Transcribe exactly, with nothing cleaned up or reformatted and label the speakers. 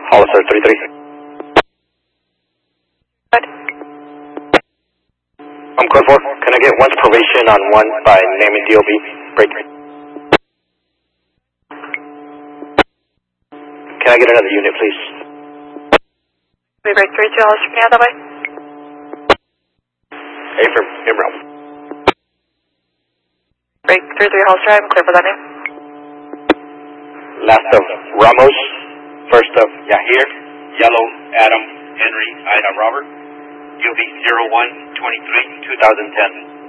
Speaker 1: Hollister three three.
Speaker 2: What?
Speaker 1: I'm code four. Can I get one's probation on one by name and D O B? Break. Can I get another unit, please?
Speaker 2: We break three two Hollister, can you have that way?
Speaker 1: A for Emerald.
Speaker 2: Break three three Hollister, I'm clear for that name.
Speaker 1: Last of Ramos. First of Yahir. Yellow, Adam, Henry, Ida, Robert. U B zero one two three two thousand ten.